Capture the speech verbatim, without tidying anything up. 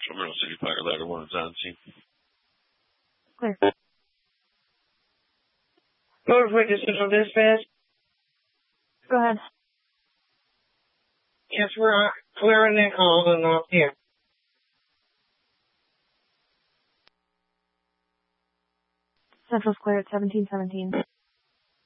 Terminal City Fire Ladder one is on scene. Clear. Motorway to Central Dispatch. Go ahead. Yes, we're on, clearing that call and off here. Central's clear at seventeen seventeen.